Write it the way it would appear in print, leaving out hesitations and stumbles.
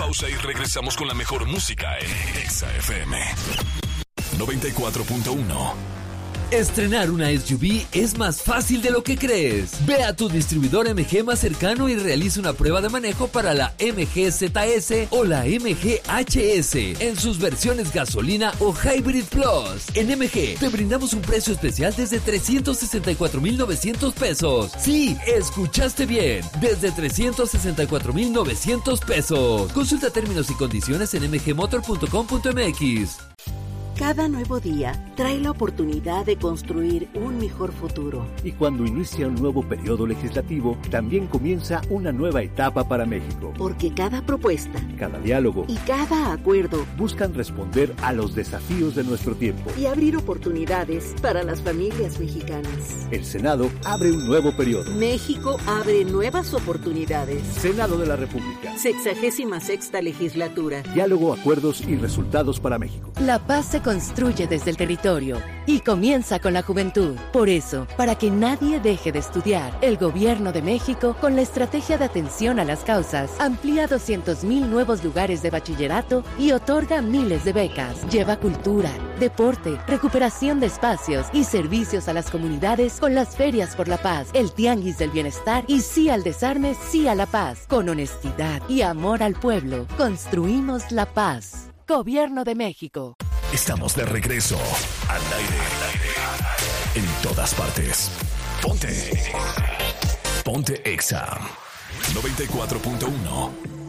pausa y regresamos con la mejor música en Exa FM 94.1. Estrenar una SUV es más fácil de lo que crees. Ve a tu distribuidor MG más cercano y realiza una prueba de manejo para la MG ZS o la MG HS en sus versiones gasolina o Hybrid Plus. En MG te brindamos un precio especial desde 364,900 pesos. Sí, escuchaste bien, desde 364,900 pesos. Consulta términos y condiciones en mgmotor.com.mx. Cada nuevo día trae la oportunidad de construir un mejor futuro. Y cuando inicia un nuevo periodo legislativo, también comienza una nueva etapa para México. Porque cada propuesta, cada diálogo y cada acuerdo buscan responder a los desafíos de nuestro tiempo y abrir oportunidades para las familias mexicanas. El Senado abre un nuevo periodo. México abre nuevas oportunidades. Senado de la República. 66ª legislatura. Diálogo, acuerdos y resultados para México. La paz se construye desde el territorio y comienza con la juventud. Por eso, para que nadie deje de estudiar, el Gobierno de México, con la estrategia de atención a las causas, amplía 200,000 nuevos lugares de bachillerato y otorga miles de becas. Lleva cultura, deporte, recuperación de espacios y servicios a las comunidades con las ferias por la paz, el tianguis del bienestar y sí al desarme, sí a la paz. Con honestidad y amor al pueblo, construimos la paz. Gobierno de México. Estamos de regreso al aire. En todas partes. Ponte Exa 94.1.